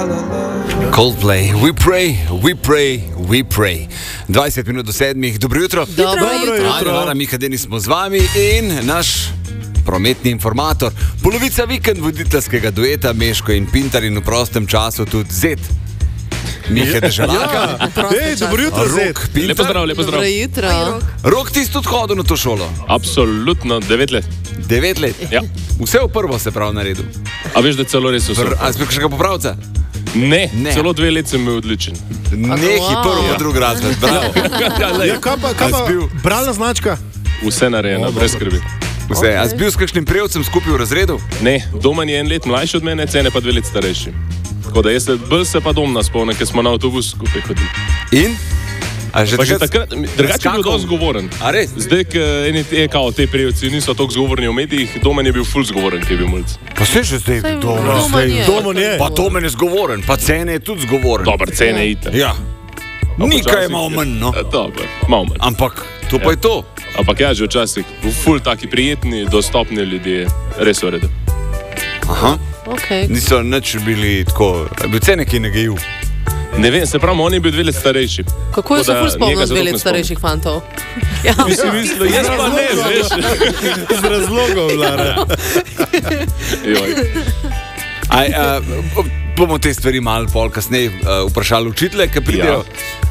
Coldplay, we pray, we pray, we pray. 20 minut do 7. Dobro jutro. Dobro jutro. Ana, Miha Denis smo z vami in naš prometni informator. Polovica vikend voditeljskega dueta Meško in Pintar in v prostem času tudi Zed. Miha Deželaka. Dobro jutro, Zed. Lepo zdrav, lepo zdrav. Dobro jutro. Rok, ti si tudi hodil na to šolo? Absolutno, 9 let. 9 let? Ja. Vse v prvo se pravi naredil. A veš, da celo res vse? A si kakšnega popravca? Ne, celo 2 let sem bil odličen. Nehi prvo, pa drug razred. Bravo. Ja, kaj pa bralna značka? Vse narejeno, brez skrbi. Vse. A si bil s kakšnim prejevcem skupaj v razredu? Ne, Domen je 1 let mlajši od mene, Cene pa 2 let starejši. Tako da jaz bolj se pa Domna spomnim, ker smo na avtobus skupaj hodili. In? A že takrat, drugače je bil dosti zgovoren. A res? Zdaj, ker te prejevci niso toliko zgovorni v medijih, Domen je bil ful zgovoren, ki je bil mulj. Pa se že zdaj Domen je. Pa Domen je zgovoren, pa Cene je tudi zgovoren. Dobar, Cene je itak. Ja. Nikaj je malo manj, no. Dobar, malo manj. Ampak to pa je to. Ampak ja, že včasih ful taki prijetni, dostopni ljudje, res v redu. Aha. Okay. Niso nič bili tako, bil Cene, ki je nagajiv. Ne vem, se pravi, on je bil 2 let starejši. Kako je se ful spomnil 2 let starejših fantov? Ja, mislim, jaz pa ne, veš. Z razlogom, Lara. Bomo te stvari malo pol kasneje vprašali učitelje, ki pridejo.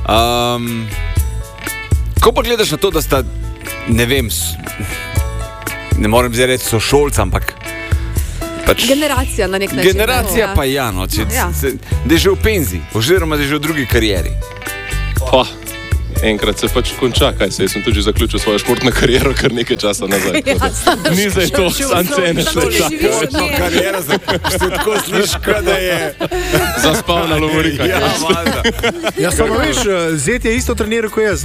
Ko pa gledaš na to, da sta, ne vem, ne morem zdaj reči sošolca, ampak generacija na nek način. Generacija pa ja, no, da je že v penziji, oziroma da je že v drugi karieri. Pa, enkrat se pač konča, kaj se, jaz sem tudi že zaključil svojo športno kariero kar nekaj časa nazaj. Ni zdaj to, sam Cene še čaka. Športno kariero, ste tako sliška, da je zaspal na lovorika. Ja, samo veš, Zed je isto treniral kot jaz.